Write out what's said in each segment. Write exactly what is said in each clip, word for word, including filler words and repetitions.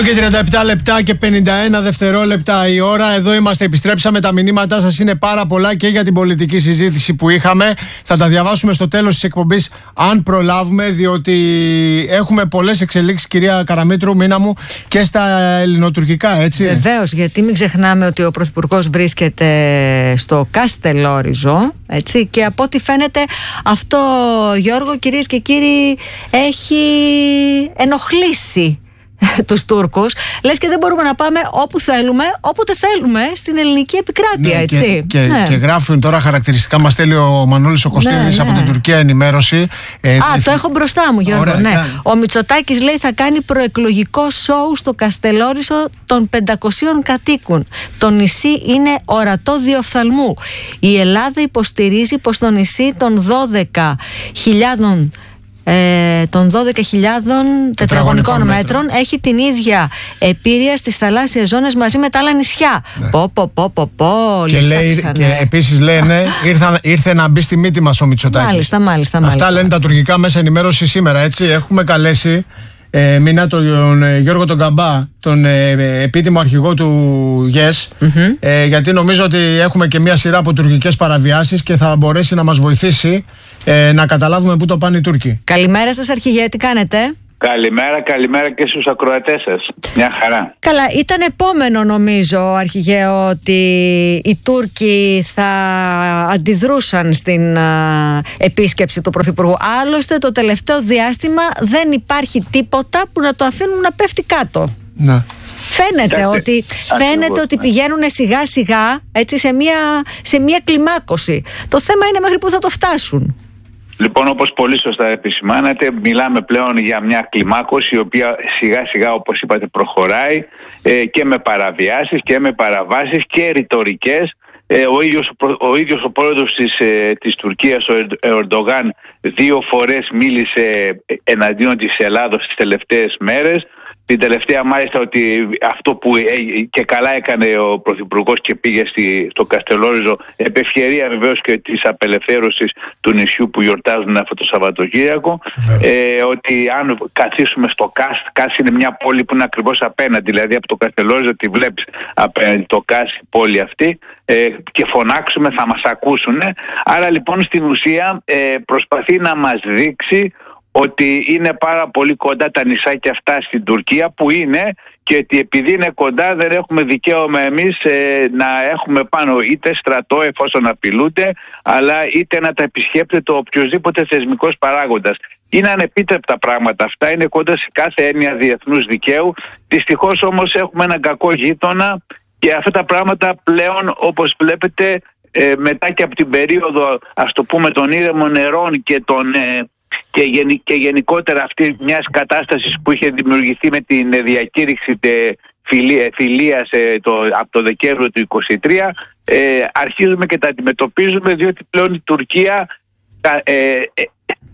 Και τριάντα επτά λεπτά και πενήντα ένα δευτερόλεπτα η ώρα. Εδώ είμαστε, επιστρέψαμε. Τα μηνύματά σας είναι πάρα πολλά και για την πολιτική συζήτηση που είχαμε. Θα τα διαβάσουμε στο τέλος της εκπομπής, αν προλάβουμε, διότι έχουμε πολλές εξελίξεις, κυρία Καραμήτρου, Μίνα μου, και στα ελληνοτουρκικά, έτσι. Βεβαίως, γιατί μην ξεχνάμε ότι ο Πρωθυπουργός βρίσκεται στο Καστελόριζο, έτσι, και από ό,τι φαίνεται αυτό, Γιώργο, κυρίες και κύριοι, έχει ενοχλήσει τους Τούρκους. Λες και δεν μπορούμε να πάμε όπου θέλουμε, όποτε θέλουμε στην ελληνική επικράτεια, ναι, έτσι. Και, ναι. και, και γράφουν τώρα χαρακτηριστικά, μας στέλνει ο Μανώλης ο Κωστίδης, ναι, ναι, από την Τουρκία ενημέρωση. Ε, Α, ε, το έχω μπροστά μου, Γιώργο. Ωραία, ναι. Ο Μητσοτάκης λέει θα κάνει προεκλογικό σόου στο Καστελόριζο των πεντακοσίων κατοίκων. Το νησί είναι ορατό διοφθαλμού. Η Ελλάδα υποστηρίζει πως το νησί των δώδεκα χιλιάδων Ε, των δώδεκα χιλιάδων τετραγωνικών μέτρων έχει την ίδια επίρρεια στις θαλάσσιες ζώνες μαζί με τα άλλα νησιά. Ναι. Πω πω πω πω πω. Και, λέει, και επίσης λένε ήρθα, ήρθε να μπει στη μύτη μας ο Μητσοτάκης. Μάλιστα, μάλιστα, Αυτά μάλιστα. λένε τα τουρκικά μέσα ενημέρωση σήμερα, έτσι. Έχουμε καλέσει ε, Μινά τον ε, Γιώργο τον Καμπά, τον ε, επίτιμο αρχηγό του ΓΕΣ, mm-hmm. ε, γιατί νομίζω ότι έχουμε και μια σειρά από τουρκικές παραβιάσεις και θα μπορέσει να μας βοηθήσει ε, να καταλάβουμε πού το πάνε οι Τούρκοι. Καλημέρα σας, αρχηγέ, τι κάνετε? Καλημέρα, καλημέρα και στους ακροατές σας. Μια χαρά. Καλά, ήταν επόμενο νομίζω, αρχηγέ, ότι οι Τούρκοι θα αντιδρούσαν στην α, επίσκεψη του Πρωθυπουργού. Άλλωστε το τελευταίο διάστημα δεν υπάρχει τίποτα που να το αφήνουν να πέφτει κάτω. Ναι. Φαίνεται, Κοιτάξτε, ότι, φαίνεται ακριβώς, ότι ναι. πηγαίνουν σιγά σιγά, έτσι, σε μια, σε μια κλιμάκωση. Το θέμα είναι μέχρι που θα το φτάσουν. Λοιπόν, όπως πολύ σωστά επισημάνατε, μιλάμε πλέον για μια κλιμάκωση η οποία σιγά σιγά, όπως είπατε, προχωράει ε, και με παραβιάσεις και με παραβάσεις και ρητορικές. Ε, ο, ίδιος, ο ίδιος ο πρόεδρος της, ε, της Τουρκίας, ο Ερντογάν, δύο φορές μίλησε εναντίον της Ελλάδος τις τελευταίες μέρες. Την τελευταία μάλιστα ότι αυτό που και καλά έκανε ο Πρωθυπουργός και πήγε στη, στο Καστελόριζο, επ' ευκαιρία βεβαίως και της απελευθέρωσης του νησιού που γιορτάζουν αυτό το Σαββατοκύριακο, ε, ότι αν καθίσουμε στο Κάσ, Κάσ είναι μια πόλη που είναι ακριβώς απέναντι, δηλαδή από το Καστελόριζο τη βλέπεις απέναντι το Κάσ, η πόλη αυτή, ε, και φωνάξουμε θα μας ακούσουν. Άρα λοιπόν στην ουσία ε, προσπαθεί να μας δείξει ότι είναι πάρα πολύ κοντά τα νησάκια αυτά στην Τουρκία που είναι, και ότι επειδή είναι κοντά δεν έχουμε δικαίωμα εμείς ε, να έχουμε πάνω είτε στρατό εφόσον απειλούνται, αλλά είτε να τα επισκέπτεται ο οποιοσδήποτε θεσμικός παράγοντας. Είναι ανεπίτρεπτα πράγματα αυτά, είναι κοντά σε κάθε έννοια διεθνούς δικαίου. Δυστυχώς όμως έχουμε έναν κακό γείτονα και αυτά τα πράγματα πλέον, όπως βλέπετε, ε, μετά και από την περίοδο, ας το πούμε, των ήρεμων νερών και των... Ε, Και, γεν, και γενικότερα αυτή μιας κατάστασης που είχε δημιουργηθεί με την διακήρυξη φιλία, φιλίας ε, το, από το Δεκέμβριο του είκοσι τρία, ε, αρχίζουμε και τα αντιμετωπίζουμε, διότι πλέον η Τουρκία ε, ε,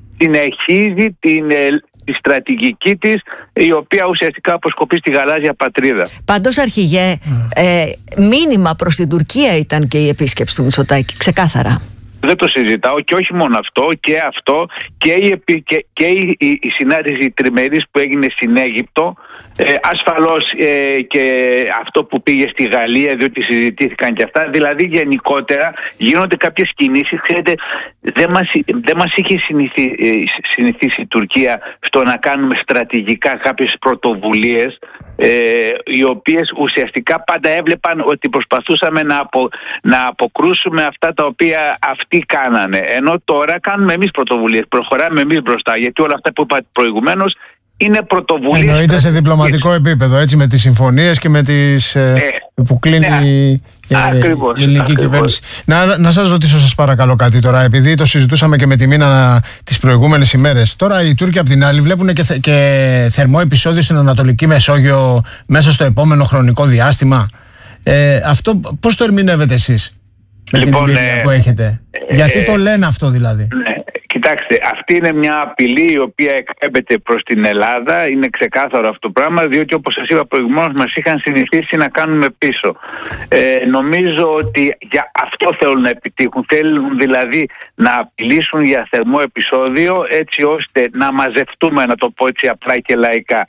συνεχίζει την, ε, τη στρατηγική της, η οποία ουσιαστικά αποσκοπεί στη γαλάζια πατρίδα. Πάντως, αρχηγέ, ε, μήνυμα προς την Τουρκία ήταν και η επίσκεψη του Μητσοτάκη, ξεκάθαρα. Δεν το συζητάω, και όχι μόνο αυτό, και αυτό και η, και, και η, η, η συνάντηση τριμερής που έγινε στην Αίγυπτο, ε, ασφαλώς ε, και αυτό που πήγε στη Γαλλία, διότι συζητήθηκαν και αυτά. Δηλαδή γενικότερα γίνονται κάποιες κινήσεις. Ξέρετε, δεν μας, δεν μας είχε συνηθίσει, συνηθίσει η Τουρκία στο να κάνουμε στρατηγικά κάποιες πρωτοβουλίες, ε, οι οποίες ουσιαστικά πάντα έβλεπαν ότι προσπαθούσαμε να, απο, να αποκρούσουμε αυτά τα οποία αυτοί κάνανε. Ενώ τώρα κάνουμε εμείς πρωτοβουλίες, προχωράμε εμείς μπροστά, γιατί όλα αυτά που είπα προηγουμένως είναι πρωτοβουλίες. Εννοείται σε διπλωματικό επίπεδο, έτσι, με τις συμφωνίες και με τις ε, ε, που κλείνει ναι. η, ακριβώς, η ελληνική ακριβώς. κυβέρνηση. Να, να σας ρωτήσω σας παρακαλώ κάτι τώρα, επειδή το συζητούσαμε και με τη Μίνα τις προηγούμενες ημέρες. Τώρα οι Τούρκοι απ' την άλλη βλέπουν και, θε, και θερμό επεισόδιο στην Ανατολική Μεσόγειο μέσα στο επόμενο χρονικό διάστημα. Ε, αυτό πώς το ερμηνεύετε εσείς με λοιπόν, την εμπειρία ε, που έχετε? Ε, Γιατί ε, το λένε αυτό δηλαδή? Ναι. Κοιτάξτε, αυτή είναι μια απειλή η οποία εκπέμπεται προς την Ελλάδα. Είναι ξεκάθαρο αυτό το πράγμα, διότι όπως σας είπα προηγουμένως μας είχαν συνηθίσει να κάνουμε πίσω. Ε, νομίζω ότι για αυτό θέλουν να επιτύχουν. Θέλουν δηλαδή να απειλήσουν για θερμό επεισόδιο, έτσι ώστε να μαζευτούμε, να το πω έτσι απλά και λαϊκά.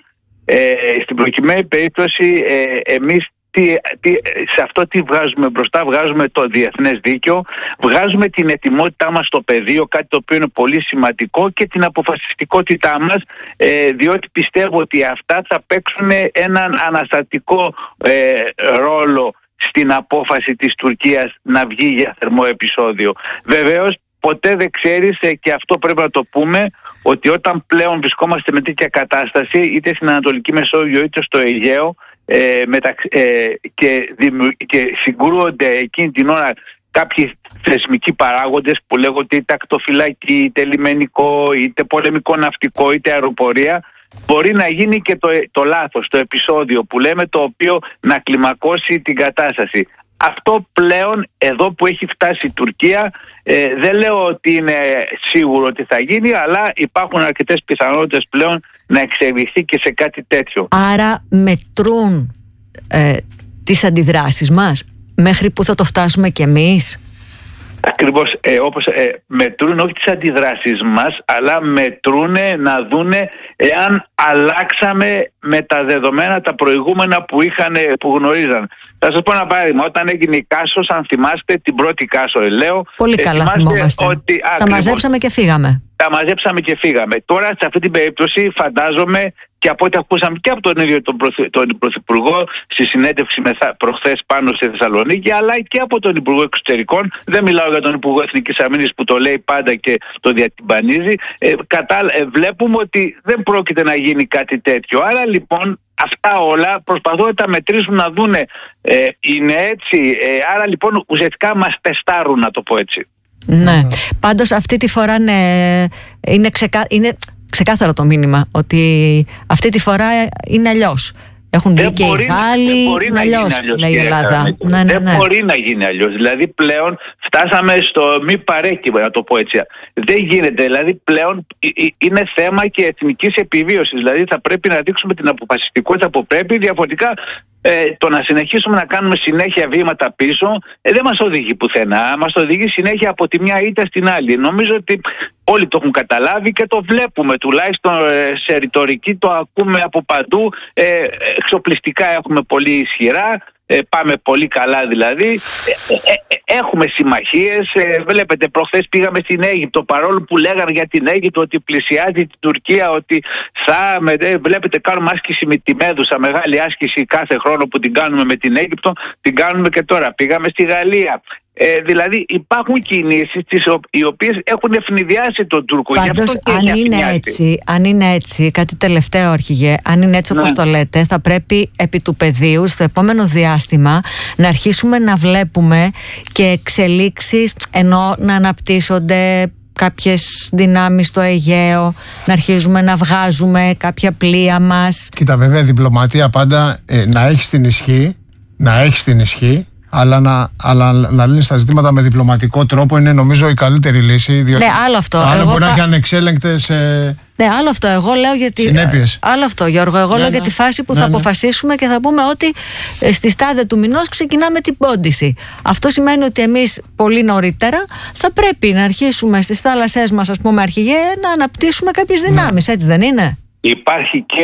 Ε, στην προκειμένη περίπτωση ε, εμείς τι, τι, σε αυτό τι βγάζουμε μπροστά? Βγάζουμε το διεθνές δίκαιο, βγάζουμε την ετοιμότητά μας στο πεδίο, κάτι το οποίο είναι πολύ σημαντικό, και την αποφασιστικότητά μας, ε, διότι πιστεύω ότι αυτά θα παίξουν έναν αναστατικό ε, ρόλο στην απόφαση της Τουρκίας να βγει για θερμό επεισόδιο. Βεβαίως ποτέ δεν ξέρεις, και αυτό πρέπει να το πούμε, ότι όταν πλέον βρισκόμαστε με τέτοια κατάσταση, είτε στην Ανατολική Μεσόγειο είτε στο Αιγαίο, ε, μεταξ, ε, και, δημιου, και συγκρούονται εκείνη την ώρα κάποιοι θεσμικοί παράγοντες που λέγονται είτε ακτοφυλακή, είτε λιμενικό, είτε πολεμικό ναυτικό, είτε αεροπορία, μπορεί να γίνει και το, το λάθος, το επεισόδιο που λέμε, το οποίο να κλιμακώσει την κατάσταση. Αυτό πλέον εδώ που έχει φτάσει η Τουρκία, ε, δεν λέω ότι είναι σίγουρο ότι θα γίνει, αλλά υπάρχουν αρκετές πιθανότητες πλέον να εξελιχθεί και σε κάτι τέτοιο. Άρα μετρούν ε, τις αντιδράσεις μας μέχρι που θα το φτάσουμε κι εμείς? Ακριβώς, ε, όπως ε, μετρούν όχι τις αντιδράσεις μας, αλλά μετρούν να δούνε εάν αλλάξαμε με τα δεδομένα τα προηγούμενα που, είχαν, που γνωρίζαν. Θα σας πω ένα παράδειγμα. Όταν έγινε η Κάσος, αν θυμάστε την πρώτη Κάσο, λέω. Πολύ ε, καλά θυμόμαστε. Ότι, τα ακριβώς, μαζέψαμε και φύγαμε. Τα μαζέψαμε και φύγαμε. Τώρα σε αυτή την περίπτωση φαντάζομαι, και από ό,τι ακούσαμε και από τον ίδιο τον, πρωθυ, τον Πρωθυπουργό στη συνέντευξη προχθές πάνω στη Θεσσαλονίκη, αλλά και από τον Υπουργό Εξωτερικών, δεν μιλάω για τον Υπουργό Εθνικής Αμήνης που το λέει πάντα και το διατυμπανίζει, ε, κατά, ε, βλέπουμε ότι δεν πρόκειται να γίνει κάτι τέτοιο. Άρα λοιπόν αυτά όλα προσπαθούν να τα μετρήσουν, να δούνε ε, είναι έτσι, ε, άρα λοιπόν ουσιαστικά μας τεστάρουν, να το πω έτσι. Ναι, πάντως αυτή τη φορά ναι, είναι, ξεκά... είναι ξεκάθαρο το μήνυμα ότι αυτή τη φορά είναι αλλιώς. Έχουν δει και οι Γάλλοι, είναι αλλιώς, λέει η Ελλάδα. Ναι, ναι, δεν ναι. μπορεί να γίνει αλλιώς. Δηλαδή πλέον φτάσαμε στο μη παρέκυμα, να το πω έτσι. Δεν γίνεται. Δηλαδή πλέον είναι θέμα και εθνικής επιβίωσης. Δηλαδή θα πρέπει να δείξουμε την αποφασιστικότητα που πρέπει. Διαφορετικά ε, το να συνεχίσουμε να κάνουμε συνέχεια βήματα πίσω ε, δεν μας οδηγεί πουθενά. Μας οδηγεί συνέχεια από τη μια ήττα στην άλλη. Νομίζω ότι όλοι το έχουν καταλάβει και το βλέπουμε, τουλάχιστον ε, σε ρητορική το ακούμε από παντού. Ε, εξοπλιστικά έχουμε πολύ ισχυρά, ε, πάμε πολύ καλά δηλαδή. Ε, ε, ε, έχουμε συμμαχίες. Ε, βλέπετε, προχθές πήγαμε στην Αίγυπτο, παρόλο που λέγανε για την Αίγυπτο ότι πλησιάζει την Τουρκία, ότι θα, με, ε, βλέπετε, κάνουμε άσκηση με τη Μέδουσα, μεγάλη άσκηση κάθε χρόνο που την κάνουμε με την Αίγυπτο, την κάνουμε και τώρα. Πήγαμε στη Γαλλία. Ε, δηλαδή υπάρχουν κινήσεις τις, οι οποίες έχουν ευνηδιάσει τον Τούρκο. Πάντως αν είναι, έτσι, αν είναι έτσι, κάτι τελευταίο αρχηγέ, αν είναι έτσι όπως ναι. το λέτε, θα πρέπει επί του πεδίου στο επόμενο διάστημα να αρχίσουμε να βλέπουμε και εξελίξεις, ενώ να αναπτύσσονται κάποιες δυνάμεις στο Αιγαίο, να αρχίζουμε να βγάζουμε κάποια πλοία μας. Κοίτα, βέβαια διπλωματία πάντα ε, να έχεις την ισχύ, να έχεις την ισχύ, αλλά να, αλλά να λύνεις τα ζητήματα με διπλωματικό τρόπο είναι νομίζω η καλύτερη λύση. Διότι ναι, άλλο αυτό. Άλλο εγώ μπορεί πα... να έχει ανεξέλεγκτες ε... Ναι, άλλο αυτό. Εγώ λέω γιατί. Συνέπειες. Άλλο αυτό, Γιώργο. Εγώ ναι, λέω ναι. για τη φάση που ναι, θα ναι. αποφασίσουμε και θα πούμε ότι στη στάδια του μηνός ξεκινάμε την πόντιση. Αυτό σημαίνει ότι εμείς πολύ νωρίτερα θα πρέπει να αρχίσουμε στις θάλασσές μας, ας πούμε, αρχηγέ, να αναπτύσσουμε κάποιες δυνάμεις. Ναι. Έτσι δεν είναι? Υπάρχει και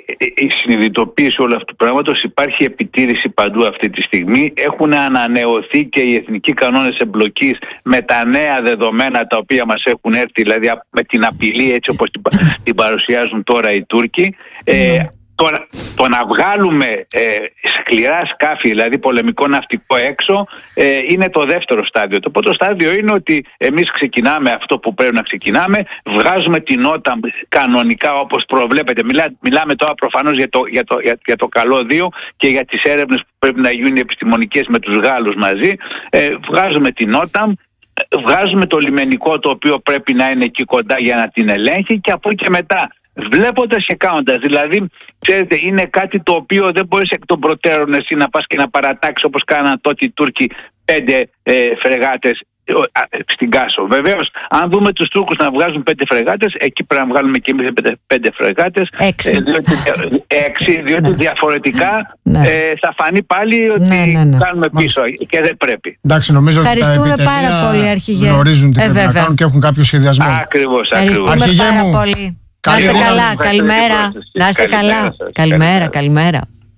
η συνειδητοποίηση όλου αυτού του πράγματος, υπάρχει επιτήρηση παντού αυτή τη στιγμή. Έχουν ανανεωθεί και οι εθνικοί κανόνες εμπλοκής με τα νέα δεδομένα τα οποία μας έχουν έρθει, δηλαδή με την απειλή έτσι όπως την παρουσιάζουν τώρα οι Τούρκοι. Ε, Το, το να βγάλουμε ε, σκληρά σκάφη, δηλαδή πολεμικό ναυτικό έξω, ε, είναι το δεύτερο στάδιο. Το πρώτο στάδιο είναι ότι εμείς ξεκινάμε αυτό που πρέπει να ξεκινάμε, βγάζουμε την ότα κανονικά όπως προβλέπετε. Μιλά, μιλάμε τώρα προφανώς για το, για, το, για, για το καλώδιο και για τις έρευνες που πρέπει να γίνουν επιστημονικές με τους Γάλλους μαζί. Ε, βγάζουμε την ότα, βγάζουμε το λιμενικό το οποίο πρέπει να είναι εκεί κοντά για να την ελέγχει, και από εκεί και μετά, βλέποντας και κάνοντας, δηλαδή, ξέρετε, είναι κάτι το οποίο δεν μπορείς εκ των προτέρων εσύ να πας και να παρατάξεις όπως κάναν τότε οι Τούρκοι πέντε ε, φρεγάτες ε, στην Κάσο. Βεβαίως, αν δούμε τους Τούρκους να βγάζουν πέντε φρεγάτες, εκεί πρέπει να βγάλουμε και εμείς πέντε, πέντε φρεγάτες. Έξι. Ε, διότι, έξι, διότι ναι. διαφορετικά ναι. Ε, θα φανεί πάλι ότι ναι, ναι, ναι. κάνουμε πίσω. Μάλιστα. Και δεν πρέπει. Εντάξει, νομίζω ότι τα επιτελεία γνωρίζουν τι ε, πρέπει βέβαια. να κάνουν και έχουν κάποιο σχεδιασμό. Ακριβώς, ακριβώς. Ευχαριστούμε πάρα πολύ. Να είστε καλά, καλημέρα. Να είστε καλά. Καλημέρα, καλημέρα.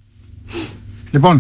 Λοιπόν,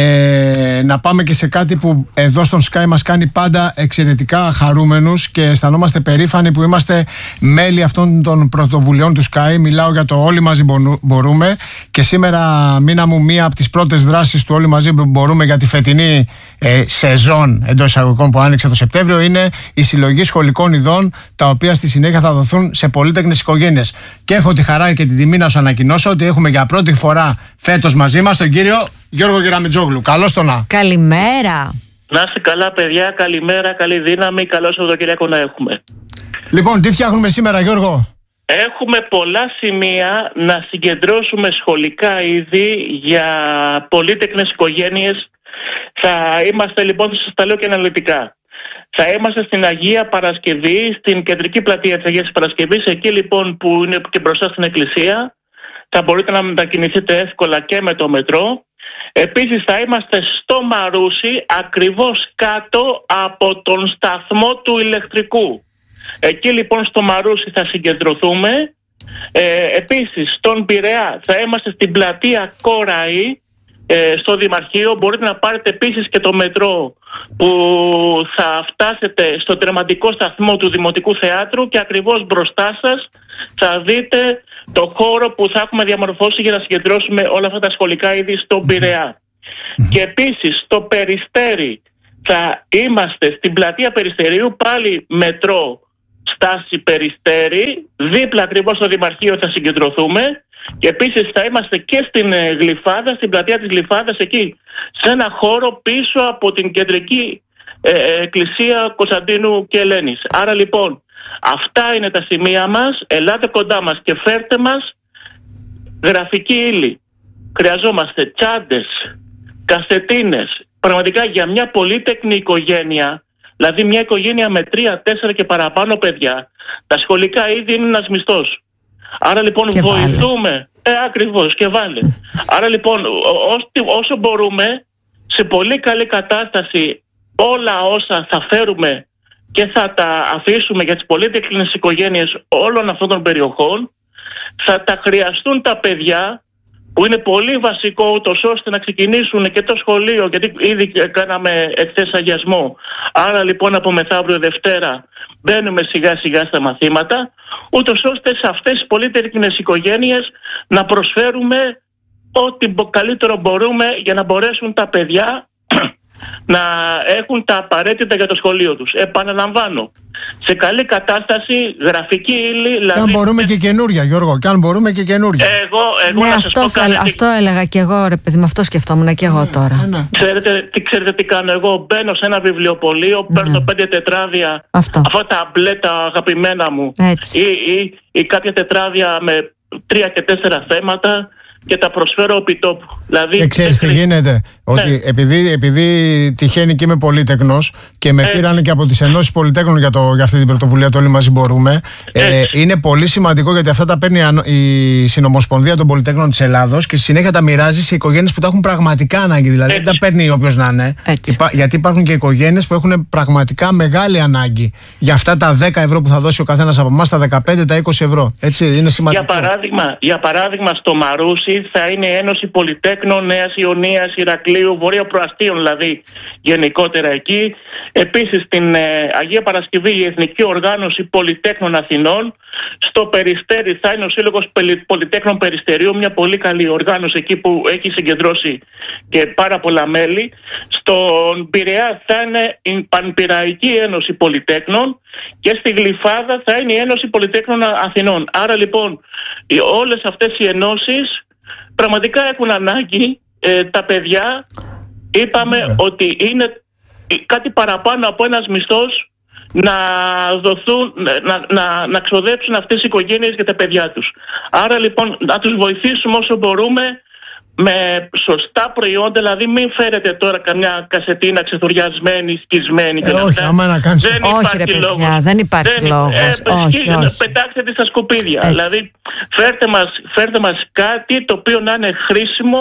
ε, να πάμε και σε κάτι που εδώ στον Sky μας κάνει πάντα εξαιρετικά χαρούμενους και αισθανόμαστε περήφανοι που είμαστε μέλη αυτών των πρωτοβουλειών του Sky. Μιλάω για το Όλοι Μαζί Μπορούμε και σήμερα μήνα μου μία από τις πρώτες δράσεις του Όλοι Μαζί Μπορούμε για τη φετινή ε, σεζόν εντός εισαγωγικών που άνοιξε το Σεπτέμβριο είναι η συλλογή σχολικών ειδών, τα οποία στη συνέχεια θα δοθούν σε πολύτεκνες οικογένειες. Και έχω τη χαρά και την τιμή να σου ανακοινώσω ότι έχουμε για πρώτη φορά φέτος μαζί μας τον κύριο Γιώργο Γεραμιτζόγλου. Καλώς το να. Καλημέρα. Να είστε καλά, παιδιά. Καλημέρα, καλή δύναμη. Καλό Σαββατοκύριακο να έχουμε. Λοιπόν, τι φτιάχνουμε σήμερα, Γιώργο? Έχουμε πολλά σημεία να συγκεντρώσουμε σχολικά είδη για πολύτεκνες οικογένειες. Θα είμαστε λοιπόν, θα σας τα λέω και αναλυτικά. Θα είμαστε στην Αγία Παρασκευή, στην κεντρική πλατεία της Αγίας Παρασκευής, εκεί λοιπόν που είναι και μπροστά στην εκκλησία. Θα μπορείτε να μετακινηθείτε εύκολα και με το μετρό. Επίσης θα είμαστε στο Μαρούσι, ακριβώς κάτω από τον σταθμό του ηλεκτρικού. Εκεί λοιπόν στο Μαρούσι θα συγκεντρωθούμε. Ε, επίσης στον Πειραιά θα είμαστε στην πλατεία Κόραη, ε, στο Δημαρχείο. Μπορείτε να πάρετε επίσης και το μετρό που θα φτάσετε στο τερματικό σταθμό του Δημοτικού Θεάτρου και ακριβώς μπροστά σας θα δείτε το χώρο που θα έχουμε διαμορφώσει για να συγκεντρώσουμε όλα αυτά τα σχολικά είδη στον Πειραιά. Mm-hmm. Και επίσης στο Περιστέρι θα είμαστε στην πλατεία Περιστερίου, πάλι μετρό στάση Περιστέρι, δίπλα ακριβώς στο Δημαρχείο θα συγκεντρωθούμε. Και επίσης θα είμαστε και στην Γλυφάδα, στην πλατεία της Γλυφάδας, εκεί σε ένα χώρο πίσω από την κεντρική ε, εκκλησία Κωνσταντίνου και Ελένης. Άρα λοιπόν αυτά είναι τα σημεία μας. Ελάτε κοντά μας και φέρτε μας γραφική ύλη. Χρειαζόμαστε τσάντες, κασετίνες. Πραγματικά για μια πολύτεκνη οικογένεια, δηλαδή μια οικογένεια με τρία, τέσσερα και παραπάνω παιδιά, τα σχολικά είδη είναι ένας μισθός. Άρα λοιπόν και βοηθούμε. Βάλε. Ε, ακριβώς, και βάλε. Άρα λοιπόν ό, όσο μπορούμε, σε πολύ καλή κατάσταση, όλα όσα θα φέρουμε και θα τα αφήσουμε για τις πολύτεκνες οικογένειες όλων αυτών των περιοχών, θα τα χρειαστούν τα παιδιά, που είναι πολύ βασικό ούτως ώστε να ξεκινήσουν και το σχολείο, γιατί ήδη κάναμε εχθές αγιασμό. Άρα λοιπόν από μεθαύριο Δευτέρα μπαίνουμε σιγά σιγά στα μαθήματα, ούτως ώστε σε αυτές τις πολύτεκνες οικογένειες να προσφέρουμε ό,τι καλύτερο μπορούμε για να μπορέσουν τα παιδιά να έχουν τα απαραίτητα για το σχολείο τους. Επαναλαμβάνω, σε καλή κατάσταση, γραφική ύλη. Δηλαδή... Και αν μπορούμε και καινούρια, Γιώργο, και αν μπορούμε και καινούρια. Εγώ, εγώ ναι, να αυτό, σας πω θα, κάτι... αυτό έλεγα και εγώ, ρε παιδί, με αυτό σκεφτόμουν και εγώ τώρα. Ναι, ναι. Ξέρετε, τι, ξέρετε τι κάνω εγώ? Μπαίνω σε ένα βιβλιοπωλείο, ναι. παίρνω πέντε τετράδια, αυτό. αυτά τα μπλε τα αγαπημένα μου, ή, ή, ή κάποια τετράδια με τρία και τέσσερα θέματα, και τα προσφέρω επί τόπου. Δηλαδή, και ξέρεις τι γίνεται? Ναι. Ότι επειδή, επειδή τυχαίνει και είμαι πολύτεκνος και με ε. πήραν και από τις ενώσεις πολυτέκνων για, το, για αυτή την πρωτοβουλία το Όλοι Μαζί Μπορούμε, ε. Ε, είναι πολύ σημαντικό, γιατί αυτά τα παίρνει η Συνομοσπονδία των Πολυτέκνων της Ελλάδος και στη συνέχεια τα μοιράζει σε οικογένειες που τα έχουν πραγματικά ανάγκη. Δηλαδή δεν τα παίρνει όποιος να είναι. Υπά, γιατί υπάρχουν και οικογένειες που έχουν πραγματικά μεγάλη ανάγκη για αυτά τα δέκα ευρώ που θα δώσει ο καθένας από εμάς, τα δεκαπέντε, τα είκοσι ευρώ. Έτσι, είναι σημαντικό. Για παράδειγμα, για παράδειγμα στο Μαρούσι θα είναι η Ένωση Πολυτέκνων Νέας Ιωνίας, Ηρακλείου, Βορείο Προαστίων δηλαδή γενικότερα εκεί. Επίσης στην ε, Αγία Παρασκευή η Εθνική Οργάνωση Πολυτέκνων Αθηνών. Στο Περιστέρι θα είναι ο Σύλλογος Πολυτέκνων Περιστερίου, μια πολύ καλή οργάνωση εκεί που έχει συγκεντρώσει και πάρα πολλά μέλη. Στον Πειραιά θα είναι η Πανπειραϊκή Ένωση Πολυτέκνων και στη Γλυφάδα θα είναι η Ένωση Πολυτέκνων Αθηνών. Άρα λοιπόν όλες αυτές οι ενώσεις πραγματικά έχουν ανάγκη ε, τα παιδιά. Είπαμε yeah. ότι είναι κάτι παραπάνω από ένας μισθός να δοθούν, να, να, να ξοδέψουν αυτές οι οικογένειες για τα παιδιά τους. Άρα λοιπόν να τους βοηθήσουμε όσο μπορούμε με σωστά προϊόντα, δηλαδή μην φέρετε τώρα καμιά κασετίνα ξεθουριασμένη, σκισμένη. Ε, όχι, άμα να κάνεις... Δεν όχι υπάρχει ρε παιδιά, λόγος. δεν υπάρχει δεν, λόγος. Ε, όχι, όχι. Πετάξτε τη στα σκουπίδια. Έτσι. Δηλαδή φέρτε μας, φέρτε μας κάτι το οποίο να είναι χρήσιμο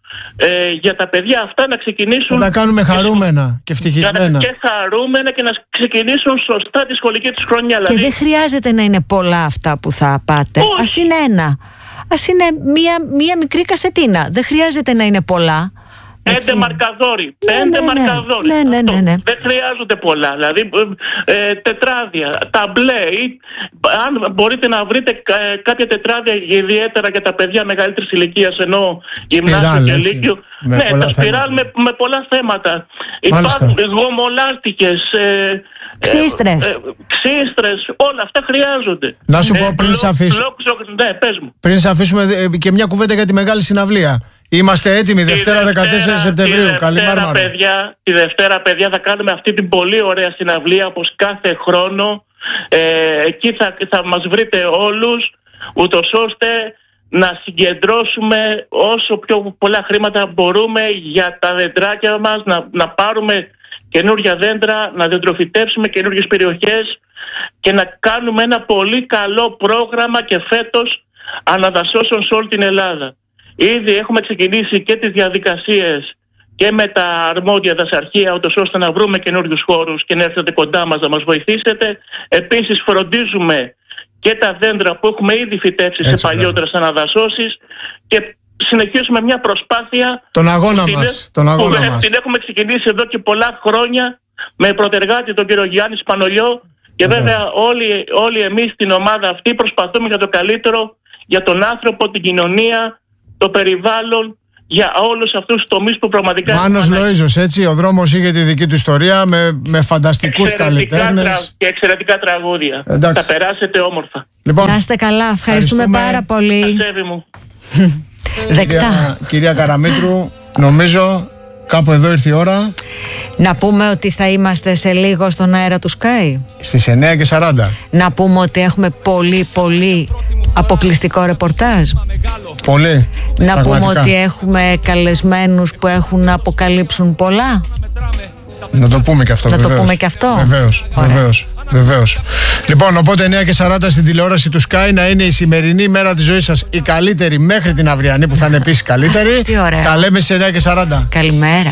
ε, για τα παιδιά αυτά να ξεκινήσουν. Να τα κάνουμε χαρούμενα και ευτυχισμένα. Και χαρούμενα και να ξεκινήσουν σωστά τη σχολική τους χρονιά. Και δηλαδή... δεν χρειάζεται να είναι πολλά αυτά που θα πάτε. Όχι. Ας είναι ένα. Ας είναι μία, μία μικρή κασετίνα. Δεν χρειάζεται να είναι πολλά. Πέντε μαρκαδόροι. Ναι, Πέντε ναι, ναι. μαρκαδόροι. Ναι, ναι, ναι, ναι. Δεν χρειάζονται πολλά. Δηλαδή ε, τετράδια, ταμπλέ. Ή, αν μπορείτε να βρείτε ε, κάποια τετράδια ιδιαίτερα για τα παιδιά μεγαλύτερης ηλικίας, ενώ γυμνάσιο και λύκειο. Ναι, τα σπιράλ με, με πολλά θέματα. Μάλιστα. Υπάρχουν γομολάστικες. Ε, Ξύστρες. Ε, ε, ξύστρες, όλα αυτά χρειάζονται. Να σου πω ε, πριν σε αφήσουμε. Ναι, πες μου. Πριν σε αφήσουμε και μια κουβέντα για τη μεγάλη συναυλία. Είμαστε έτοιμοι Δευτέρα δεκατέσσερα Σεπτεμβρίου. Καλή Μάρμαρα. Παιδιά, τη Δευτέρα, παιδιά, θα κάνουμε αυτή την πολύ ωραία συναυλία όπως κάθε χρόνο. Ε, εκεί θα, θα μας βρείτε όλους, ούτως ώστε να συγκεντρώσουμε όσο πιο πολλά χρήματα μπορούμε για τα δεντράκια μας, να, να πάρουμε καινούργια δέντρα, να δεντροφυτέψουμε καινούργιες περιοχές και να κάνουμε ένα πολύ καλό πρόγραμμα και φέτος αναδασώσεων σε όλη την Ελλάδα. Ήδη έχουμε ξεκινήσει και τις διαδικασίες και με τα αρμόδια δασαρχεία, ούτως ώστε να βρούμε καινούριους χώρους και να έρθετε κοντά μας να μας βοηθήσετε. Επίσης φροντίζουμε και τα δέντρα που έχουμε ήδη φυτέψει σε παλιότερες αναδασώσεις και συνεχίσουμε μια προσπάθεια τον αγώνα που, μας, την, τον αγώνα που μας. την έχουμε ξεκινήσει εδώ και πολλά χρόνια με πρωτεργάτη τον κύριο Γιάννη Σπανολιό και yeah. βέβαια όλοι, όλοι εμείς στην ομάδα αυτή προσπαθούμε για το καλύτερο για τον άνθρωπο, την κοινωνία, το περιβάλλον, για όλους αυτούς τους τομείς που πραγματικά... Μάνος Λοΐζος, έτσι, ο δρόμος είχε τη δική του ιστορία με, με φανταστικούς καλλιτέχνες. Τρα... Και εξαιρετικά τραγούδια. Εντάξει. Θα περάσετε όμορφα. Λοιπόν, να είστε καλά, ευχαριστούμε, ευχαριστούμε πάρα πολύ. Μου. Δεκτά. Κυρία, κυρία Καραμήτρου, νομίζω κάπου εδώ ήρθε η ώρα. Να πούμε ότι θα είμαστε σε λίγο στον αέρα του Sky. Στις εννιά και σαράντα. Να πούμε ότι έχουμε πολύ πολύ αποκλειστικό ρεπορτάζ. Πολύ. Να πραγματικά. πούμε ότι έχουμε καλεσμένους που έχουν να αποκαλύψουν πολλά. Να το πούμε και αυτό. Να βεβαίως. το πούμε και αυτό. Βεβαίως, βεβαίως, βεβαίως. Λοιπόν, οπότε εννιά και σαράντα στην τηλεόραση του Sky να είναι η σημερινή μέρα της ζωής σας η καλύτερη μέχρι την αυριανή που θα είναι επίσης καλύτερη. Τι ωραία. Τα λέμε σε εννιά και σαράντα. Καλημέρα.